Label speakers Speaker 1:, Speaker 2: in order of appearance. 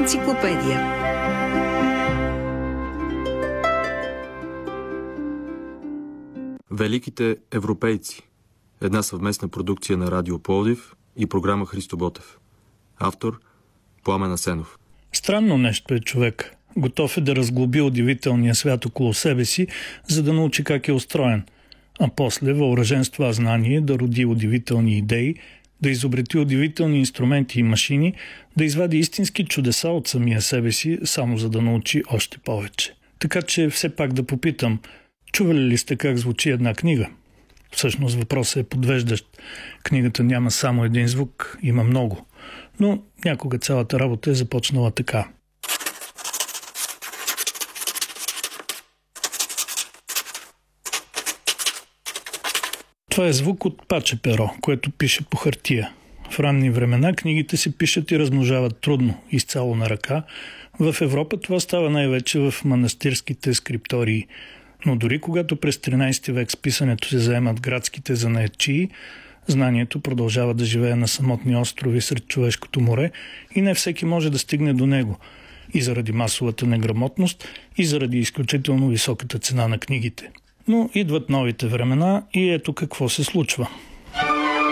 Speaker 1: Енциклопедия.
Speaker 2: Великите европейци. Една съвместна продукция на Радио Пловдив и програма Христо Ботев. Автор Пламен Асенов.
Speaker 3: Странно нещо е човек. Готов е да разглоби удивителния свят около себе си, за да научи как е устроен. А после, въоръжен с това знание, да роди удивителни идеи, да изобрети удивителни инструменти и машини, да извади истински чудеса от самия себе си, само за да научи още повече. Така че все пак да попитам, чували ли сте как звучи една книга? Всъщност въпросът е подвеждащ. Книгата няма само един звук, има много. Но някога цялата работа е започнала така. Това е звук от паче перо, което пише по хартия. В ранни времена книгите се пишат и размножават трудно, изцяло на ръка. В Европа това става най-вече в манастирските скриптории. Но дори когато през 13 век с писането се заемат градските занаятчии, знанието продължава да живее на самотни острови сред човешкото море и не всеки може да стигне до него. И заради масовата неграмотност, и заради изключително високата цена на книгите. Но идват новите времена и ето какво се случва.